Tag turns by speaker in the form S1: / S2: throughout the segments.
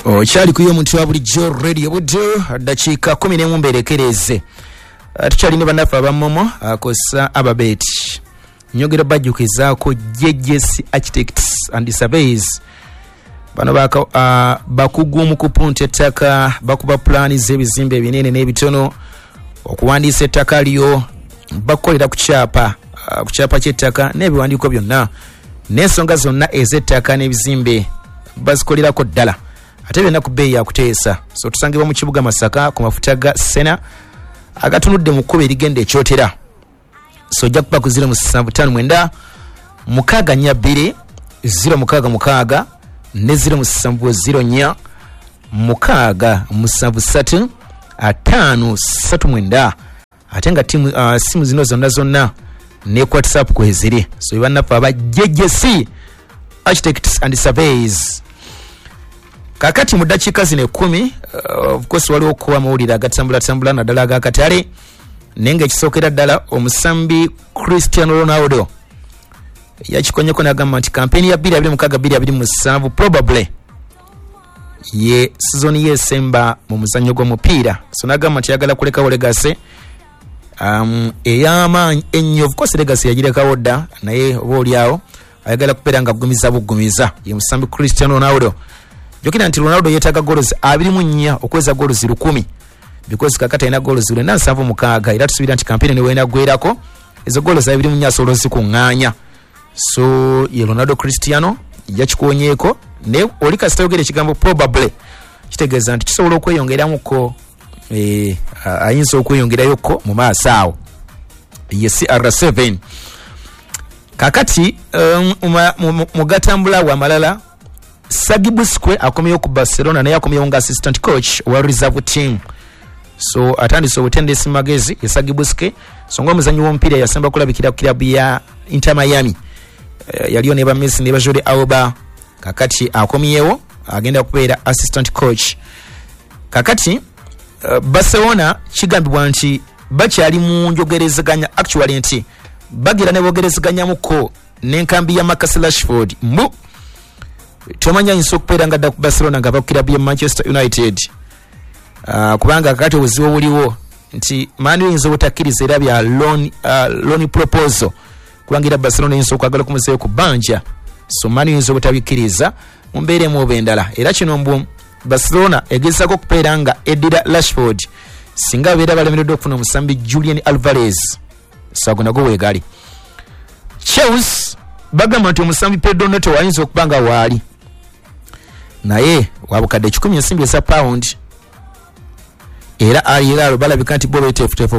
S1: Okyali kuyo muntu wa bulijjo radio budde dakiika 11 mberekereze. Tukyali ne bannafe abamomo akosa ababeti. Nyogera bajjukizaako JJC Architects and Surveys. Bano bakugu mu kupunta ettaka bakuba plani z'ebizimbe ebinene n'ebitono okuwandiisa ettaka lyo bakolera ku kyapa ky'ettaka n'ebiwandiiko byonna n'ensonga zonna ez'ettaka n'ebizimbe bazikolerako ddala ate byonna ku bbeeyi ya kuteesa. So tusangibwa mu kibuga Masaka ku mafuta ga Sena agatunudde mu kkubo erigenda ekyotera. So ojja kuba ku 0759 642 066 ne 0704 673 539 ate nga simu zino zonna ne WhatsApp kweziri. So bannafe aba JJC Architects and Surveys. Kakati mu dakiika zino 10 of course waliwo okuwa amawulire agatambula naddala ag'akatale nenga ekisookera ddala omusambi Cristiano Ronaldo yakikonyeko n'agamba nti kampeni ya 2026-2027 probably ye sizoni yesemba mu muzannyo gw'omupiira. So n'agamba nti yagala kulekawo legacy ey'amaanyi ennyo. Of course legacy yagirekawo dda naye oba oliawo ayagala kubeera nga bugumiza ye musambi Cristiano Ronaldo. Jokina nti Ronaldo yeetaaga goals 24 okweza goals 1000 because kakati alina goals 476 era tusuubira nti kampeni ne weenaggwerako ezo goals 24 asobola ozikuŋŋaanya. So ye Ronaldo Cristiano yakikonyeeko ne oli kasita yogera ekigambo probably kitegeeza nti kisobola okweyongeramuko ayinza okweyongerayoko mu maaso awo ye CR7. Kakati mu gatambula wa malala Sergi Busquets akomyewo ku Barcelona naye akomyewo nga assistant coach wa reserve team. So atandise obutendesi magezi ya Sergi Busquets. So ng'omuzannyi w'omupiira yasemba kulabikira ku kilabu ya Inter Miami. Yaliyo ne ba Messi ne ba Jordi Alba. Kakati akomyewo agenda kubeera assistant coach. Kakati Barcelona kigambibwa nti bakyali mu njogerezeganya actually nti bagira ne bogerezeganyamuko n'enkambi ya Marcus Rashford mbu tomanya inso okubeera nga dda ku Barcelona nga bakukira bya Manchester United. Kubanga kakati obuzibu buliwo nti mani yinza obutakkiriza era bya loan proposal kubangira Barcelona yinza okwagala kumuzeeyo ku bbanja. So mani yinza obutabikkiriza mu mbeeremu oba endala era kino mbu Barcelona egezaako okubeera nga eddira Rashford singa beera balemereddwa okufuna omusambi Julian Alvarez. Sago nago weegali. Chelsea bagamba nti omusambi Pedro Neto wayinza okuba nga waali naye wabukadde 10 ensimbi eza pound era aliralo balabika nti bo betefutefu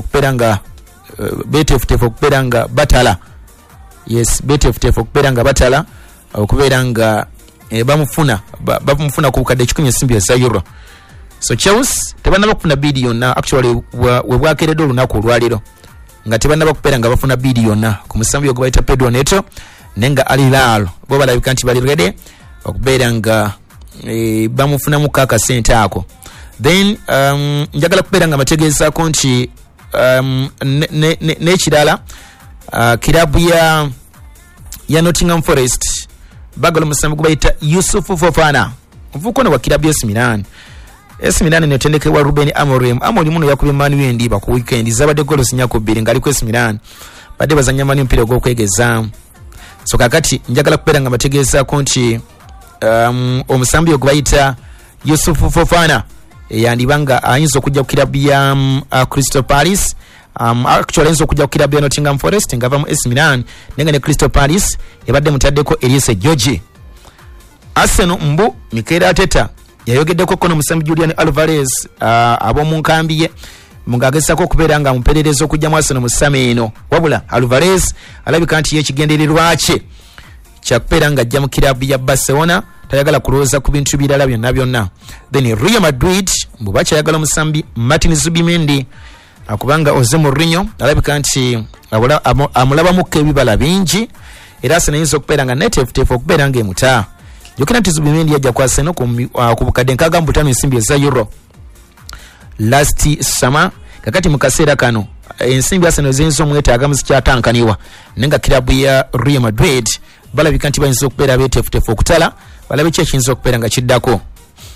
S1: okubeera nga batala. Yes, betefutefu okubeera nga batala okubeera nga bamufuna ku bukadde 10 ensimbi eza euro. So Chelsea tebannaba kufuna bidi yonna actually webwakeredde olunaku olwaliro nga tebannaba kubeera nga bafuna bidi yonna ku musambi ogwo bayita Pedro Neto nenga aliralo bo balabika nti bali ready okubeera nga bamufunamu kakasente ako. Then njagala kubeera nga bategeezaako nti n'ekirala kirabu ya Nottingham Forest bagala omusambi gwe bayita Yusuf Fofana omuvukono wa kirabu ya AC Milan netendekebwa Ruben Amorim muno yakubye Man U endiba ku weekend zabadde goals 2 ngali ku AC Milan badde bazanya mani mpira gw'okwegeza. So kakati njagala kubeera nga bategeezaako nti omusambi ogwo bayita Yusuf Fofana yandibanga ayinza okujja ku kirabu ya Crystal Palace. Actually ayinza okujja ku kirabu ya Nottingham Forest nga ava mu AC Milan nenga ne Crystal Palace ebadde mutaddeko Elise George. Arsenal mbu Mikel Arteta yayogeddeko kono musambi Julian Alvarez ab'omu nkambi ye mungagezako okubeera nga muperereza okujja mu Arsenal mu ssama eno wabula Alvarez alabika nti yekigendererwa kye kyakubeera nga ajja mu kirabu ya Barcelona tayagala kulowooza ku bintu birala byonna. Then Real Madrid mbu bakyayagala omusambi Martin Zubimendi akubanga Jose Mourinho alabika nti amulabamukko ebibala bingi era Arsenal yinza okubeera nga netefutefu okubeera nga emuta. Jokina nti Zubimendi yajja ku Arsenal ku bukadde 65 ensimbi eza euro last summer. Kakati mu kaseera kano ensimbi Arsenal ziyinza omwetaaga muzikyatankanibwa nenga kirabu ya Real Madrid balabika nti bayinza okubeera betefutefu okutala balabe ki ekiyinza okubeera nga kiddako.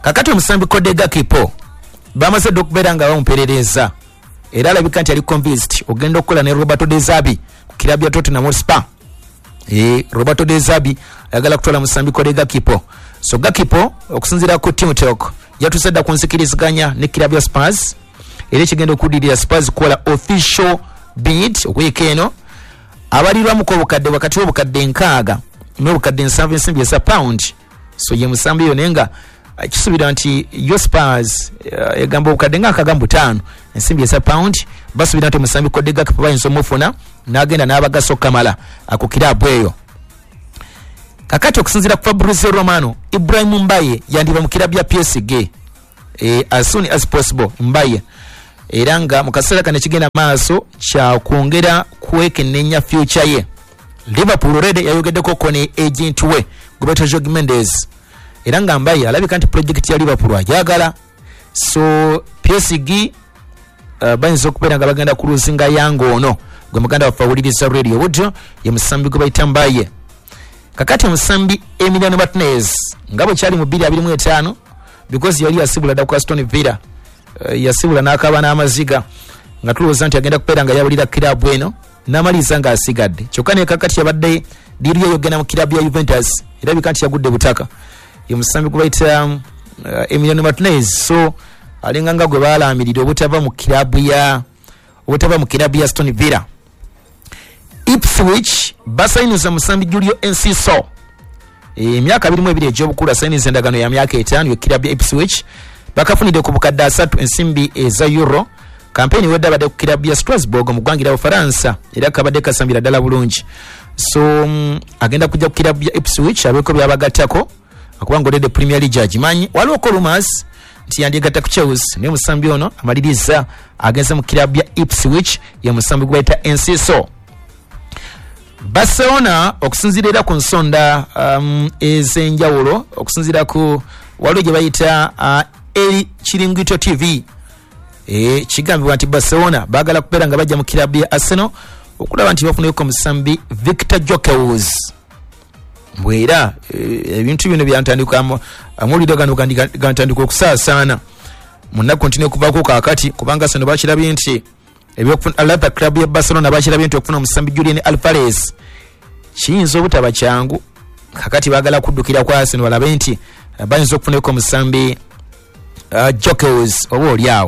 S1: kakati omusambi Cody Gakpo bamaze okubeera nga bamuperereza era alabika nti ali convinced ogenda okukola ne Roberto De Zerbi ku kilabu ya Tottenham Hotspur. Roberto De Zerbi ayagala kutwala musambi Cody Gakpo. So Gakpo okusinziira ku Team Talk yatusedda ku nsikiriziganya ne kilabu ya Spurs era ekigenda okuddirira Spurs kukola official bid okuyika eno abalirwamu ko bukadde wakati w'obukadde 6 n'obukadde 7 pound. So ye musambi yo nenga kisubira nti yo Spurs egamba obukadde nga akagambu 5 ensimbi esa pound basubira nti musambi Cody Gakpo bayinza omufuna n'agenda n'abagaso kamala akukirabu eyo. Kakati okusinziira ku Fabrizio Romano, Ibrahim Mbaye yandiba mu kilabu ya PSG as soon as possible. Mbaye era nga mu kaseera kano kigenda maaso kya kwongera kwekenneenya future ye. Liverpool already yayogeddeko ko ne agent we Roberto Jorge Mendes era nga Mbaye alabika nti project ya Liverpool ajagala. So PSG bayinza okubeera nga bagenda kuluzinga yango ono gwe muganda waffe awuliriza radio budyo ye musambi gwe bayita Mbaye. Kakati musambi Emiliano Martinez ngabo kyali mu 2025 because yali yasibula da ku Aston Villa yasibula n'akaba n'amaziga nga tulowooza nti agenda kubeera nga yabulira kilabu eno n'amaliza nga asigadde kyokka ne kakati yabadde diri yayogenda mu kilabu ya Juventus era bika nti yagudde butaka ye musambi gwe bayita Emiliano Martinez. So alinga nga gwe balaamirira obutava mu kilabu ya Aston Villa. Ipswich basayinuza musambi Julio Enciso emyaka 22 egy'obukulu asayiniza endagaano ya myaka 5 yo kilabu ya Ipswich bakafunidde ku bukadde 3 ensimbi eza euro. Kampeni wedda badde ku kilabu ya Strasbourg mu ggwanga lya Bufaransa era kabadde kasambira ddala bulungi. So agenda kujja ku kilabu ya Ipswich abeeko byabagattako akubanga olede Premier League agimanyi waliwo ko rumors nti yandigatta ku Chelsea naye musambi ono amaliriza agenze mu kilabu ya Ipswich ye musambi gwe bayita Enciso. Barcelona okusinzirira ku nsonda ez'enjawulo okusinzira ku waliwo gye bayita El Chiringuito TV kigambibwa nti Barcelona baagala kubeera nga bajja mu kilabu ya Arsenal okulaba nti bafuneko musambi Victor Gyökeres. Bwera ebintu bino byantandika amuliro gano gantandika okusaasaana mu nnaku ntine okuvaako kaakati kubanga Arsenal bakirabye nti ebyokufuna club ya Barcelona bakirabye nti okufuna musambi Julian Alvarez kiyinza obutaba kyangu kakati baagala kuddukira kwa Arsenal balabe nti bayinza okufunako musambi Gyökeres oba oliawo.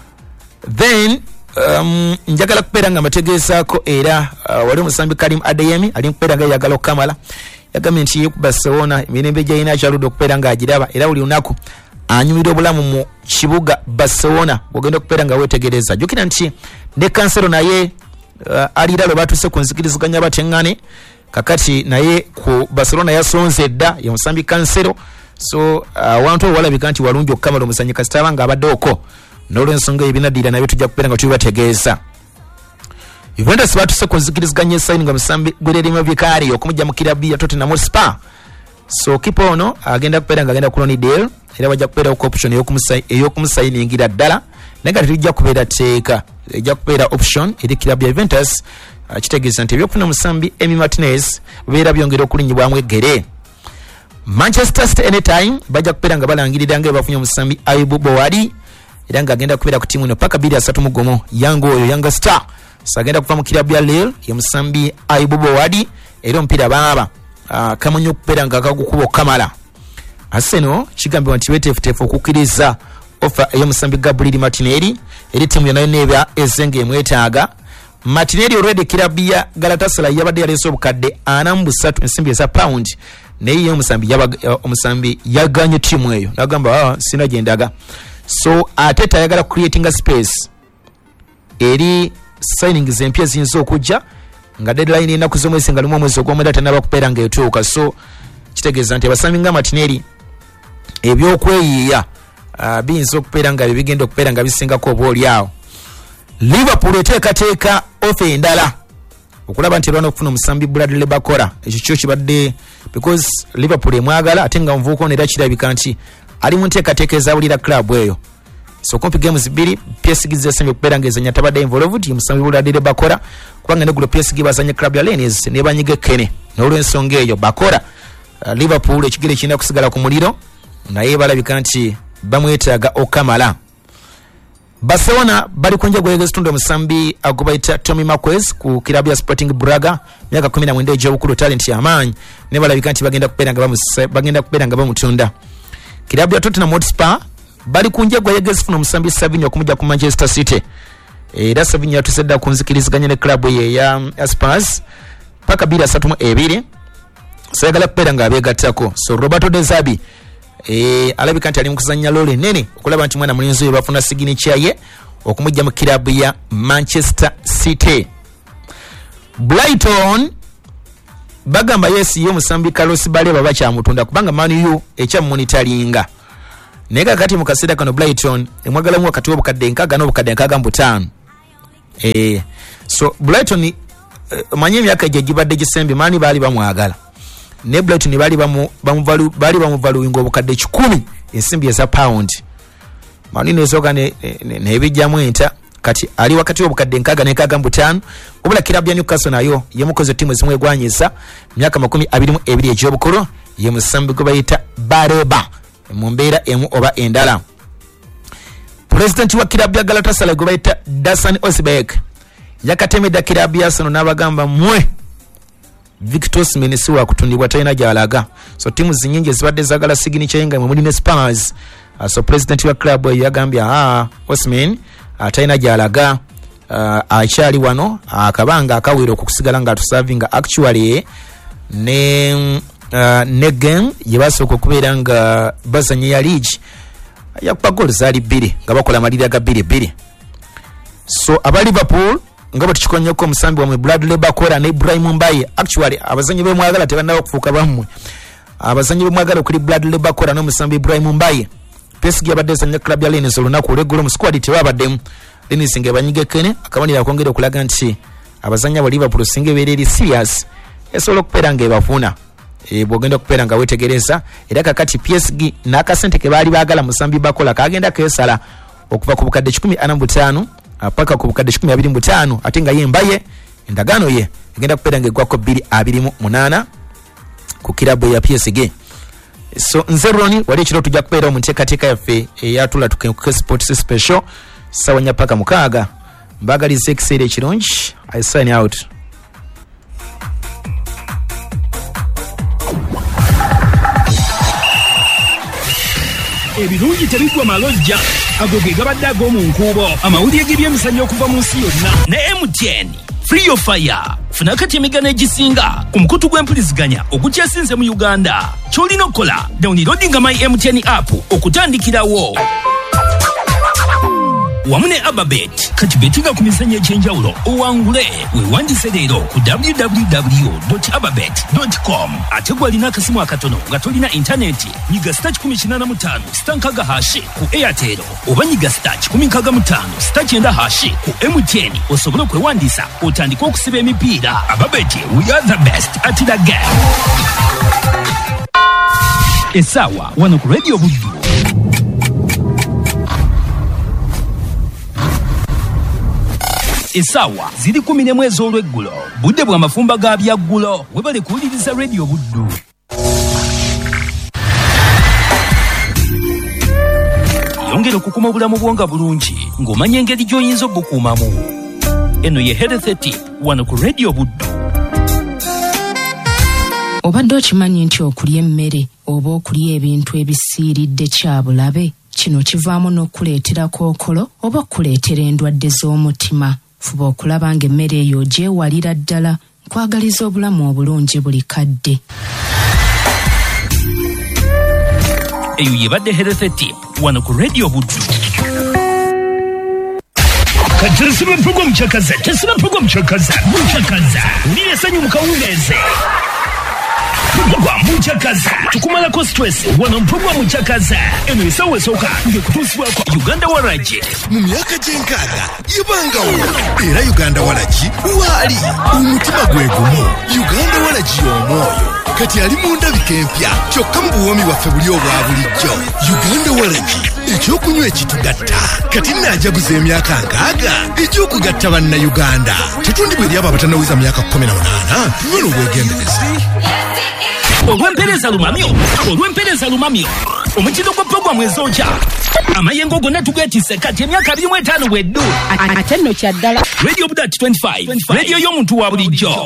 S1: Then njagala kubeera nga mategeesaako era wali musambi Karim Adeyemi ali kubeera nga yagala okukamala yagambye nti ye ku Barcelona emirembe gy'alina akyaludde okubeera nga agiraba era buli lunaku anyumira obulamu mu kibuga Barcelona bw'ogenda okubeera nga weetegereza. Jjukira nti ne Cancelo naye alira lwe batuuse ku nzikiriziganya bateŋŋane kakati naye ku Barcelona yasonze dda ye musambi Cancelo. So awantu walabika nti walungi okukamala omuzannyi kasita abanga abaddeoko n'olw'ensonga ebinaddira nabyo tujja kubeera nga tubibategeeza. Juventus batuuse ku nzikiriziganya esayini nga musambi Guillermo Vicario okumujja mu kilabu ya Tottenham Hotspur. So kipa ono agenda kubeera nga agenda kuloni deal era bajja kubeera ku option ey'okumusayiningira ddala naye nga tetujja kubeera teeka ejja kubeera option eri kilabu ya Juventus kitegeeza nti ebyokufuna musambi Emi Martinez bibeera byongera okulinnyibwamu eggere. Manchester City anytime bajja kubeera nga balangirira nga bafunye musambi Ayubu Bowadi era nga agenda kubeera ku tiimu eno paka 2-3 yango oyo Yanga Star. So agenda kuva mu kilabu ya Lille ye musambi Ayubu Bowadi era omupiira baaba kamanyi okubeera nga akagukuba okamala. Arsenal kigambibwa nti beteefuteefu okukkiriza ofa ey'omusambi Gabriel Martinelli eri tiimu yonna yonna ezenga emwetaaga. Martinelli already kilabu ya Galatasaray yabadde yaleese obukadde 43 ensimbi eza pound naye ye omusambi yaganye tiimu eyo n'agamba sina gyendaga. So ate tayagala creating space eri signings empya ziyinza okujja nga deadline ennaku z'omwezi nga lumu omwezi ogw'omwenda tennaba kubeera nga etuuka. So kitegeeza nti abasambi nga Martinelli ebyokweyiiya biyinza okubeera nga bigenda okubeera nga bisingako oba oliawo. Liverpool eteekateeka ofe endala okulaba nti erwana okufuna omusambi Bradley Bakora. Ekyo kyo kibadde because Liverpool emwagala ate nga nvuuko neera kirabika nti ali mu nteekateeka ezabulira club eyo. So kumpi games 2 PSG zisembye okubeera nga ezanya tabadde involved ye musambi Bradley Bakora kubanga ne gulo PSG bazanya club ya Rennes ne banyige Kene n'olw'ensonga eyo Bakora Liverpool ekigere kirina kusigala ku muliro naye balabika nti bamwetaaga okamala. Barcelona bali kunja gwega ekitundu omusambi agubaita Tommy Marquez ku kilabu ya Sporting Braga myaka 19 egy'obukulu, talent y'amaanyi, ne balabika nti bagenda kubeera nga bamutunda. Kilabu ya Tottenham Hotspur bali kunja gwega ezifuna omusambi Savinho okumujja ku Manchester City. Era Savinho yatusedda ku nzikiriziganya ne kilabu ye ya Spurs paka 2-3-2 sayagala kubeera nga abeegattako. So Roberto De Zerbi alabika nti ali mu kuzannya lole nene okulaba nti mwana mulinzi we bafuna signature ye okumujja mu kilabu ya Manchester City. Brighton bagamba yesi yo musambi Carlos Baleba bakyamutunda kubanga Man U ekyamonitalinga. Naye kakati mu kaseera kano Brighton emwagalamu wakati w'obukadde nkaaga n'obukadde nkaaga mu 5. So Brighton manyi emyaka egyo gibadde gisembe maani baali bamwagala. Ne Brighton baali bamuvaluinga obukadde 10 ensimbi eza pound. Maani nezoga nebijjamu enta kati ali wakati w'obukadde nkaaga n'enkaaga mu 5. Obula kilabu ya Newcastle nayo yemukoze timu ezimwe egwanyisa myaka 22 egy'obukulu ye musambi gwe bayita Baleba mu mbeera emu oba endala. President wa kilabu ya Galatasaray gwe bayita Dusan Özbek yakatemedda kilabu ya Arsenal n'abagamba mwe Victor Osimhen si wa kutundibwa talina gy'alaga. So timu zinyingi zibadde zaagala signature nga muli ne Spurs. So president wa club yagambye Osimhen talina gy'alaga, akyali wano akabanga akawero okusigala nga atusavinga actually ne game yebasooka okubeera nga bazanya ya league yakuba goal zaali 2 nga bakola amalira ga 2-2. So aba Liverpool nga batukikonyeko omusambi wamwe Bradley Bakora ne Ibrahim Mbaye actually abazanyi bemwagala tebannawo okufuuka bammwe. Abazanyi bemwagala okuli Bradley Bakora n'omusambi Ibrahim Mbaye. PSG abadde ezannya club ya Lens olunaku olw'eggulo mu squad tebabaddemu. Lens nga banyigekene akamalira akwongera okulaga nti abazanya ba Liverpool singa ebeera eri serious esobola okubeera nga ebafuna. Bwogenda kupeera nga wetegereza era kakati PSG n'akasente ke baali baagala musambi Bakola kagenda keesala okuva ku bukadde 15 paka ku bukadde 25 ate nga Mbaye endagaano ye egenda kupeera nga eggwako 2-28 ku kilabu ya PSG. So nze Roni wali ekiro tujja kupeera mu nteekateeka yaffe eyatula tukenkuke sports special sawanya paka 6 mbagaliza ekiseera ekirungi. I sign out.
S2: Ebirungi tebigwa malojja ago ge gabadde ag'omu nkuubo amawulire g'ebyemizannyo okuva mu nsi yonna ne MTN Free of Fire. Funa kati emigano egisinga ku mukutu gw'empuliziganya ogukyasinze mu Uganda. Ky'olina okukola downloadinga my MTN app okutandikirawo wamu ne Ababet kati betinga ku mizannyo egy'enjawulo owangule weewandise leero ku www.ababet.com. ate gw'alina akasimu akatono nga tolina intaneti nyiga *185 *9 hashi ku Airtel oba nyiga *165 *9 hashi ku MTN osobole okwewandiisa otandike okusiba emipiira. Ababet, we are the best at the game. Essaawa wano ku Radio Buddu. Essaawa ziri 10 ez'olweggulo budde bwa mafumba ga byaggulo webale kuwuliriza Radio Buddu. Yongera okukuma obulamu bwonga bulungi ng'omanya engeri gy'oyinza obukuumamu. Eno ye Health Tip wano ku Radio Buddu.
S3: Obadde okimanyi nti okulya emmere oba okulya ebintu ebisiiridde kyabulabe kino kivaamu n'okuleetera kookolo oba okuleetera endwadde z'omutima. Fuba okulaba ng'emmere eyo gyewalira ddala nkwagaliza obulamu obulungi buli kadde.
S2: Eyo yebadde Health Tip wano ku Radio Buddu. Katesiba mpugo mchakaza, tesiba mpugo mchakaza. Ulile sanyu mkawuleze. Mpugwa mchakaza. Tukumalako stress, wana mpugwa mchakaza. Eno isawe soka, nge kutusiwa kwa Uganda Waraji.
S4: Mumiaka jenkaga, yibanga uno. Era Uganda Waraji, wali. Umutima gwegumo, Uganda Waraji omoyo. Kati ali munda bikempya kyokka mu buwomi waffe buli obwa bulijjo. Uganda Waraji ekyokunywa ekitugatta kati naajaguza emyaka 6 ekyokugatta bannayuganda. Tetundibwa eri abo abatannawiza myaka 18 tunywe n'obwegendereza.
S2: Olw'empeereza lumamyo omutindo gwa programu ezokya amayengo gonna tugeetise kati emyaka 25 bweddu
S5: ate nno kyaddala
S2: radio budat 25 radio y'omuntu wa bulijjo